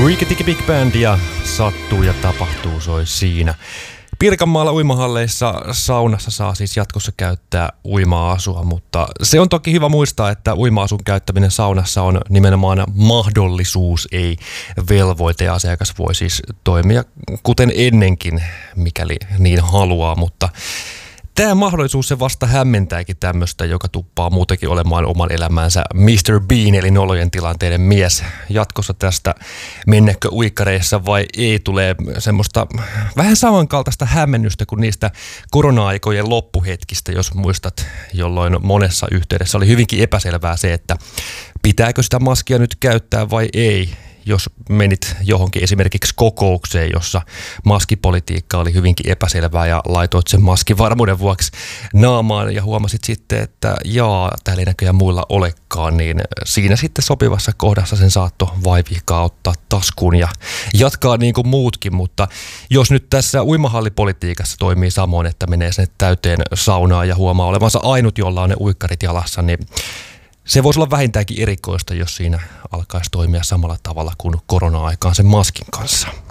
Rikki Big Band ja sattuu ja tapahtuu soi siinä. Pirkanmaalla uimahalleissa saunassa saa siis jatkossa käyttää uima-asua, mutta se on toki hyvä muistaa, että uima-asun käyttäminen saunassa on nimenomaan mahdollisuus, ei velvoite, ja asiakas voi siis toimia kuten ennenkin, mikäli niin haluaa, mutta tämä mahdollisuus se vasta hämmentääkin tämmöistä, joka tuppaa muutenkin olemaan oman elämänsä Mr. Bean, eli nolojen tilanteiden mies. Jatkossa tästä mennäkö uikkareissa vai ei tulee semmoista vähän samankaltaista hämmennystä kuin niistä korona-aikojen loppuhetkistä, jos muistat, jolloin monessa yhteydessä oli hyvinkin epäselvää se, että pitääkö sitä maskia nyt käyttää vai ei. Jos menit johonkin esimerkiksi kokoukseen, jossa maskipolitiikka oli hyvinkin epäselvää ja laitoit sen maskin varmuuden vuoksi naamaan ja huomasit sitten, että täällä ei näköjään muilla olekaan, niin siinä sitten sopivassa kohdassa sen saattoi vaiviikaa ottaa taskuun ja jatkaa niin kuin muutkin, mutta jos nyt tässä uimahallipolitiikassa toimii samoin, että menee sinne täyteen saunaan ja huomaa olevansa ainut, jolla on ne uikkarit jalassa, niin se voisi olla vähintäänkin erikoista, jos siinä alkaisi toimia samalla tavalla kuin korona-aikaan sen maskin kanssa.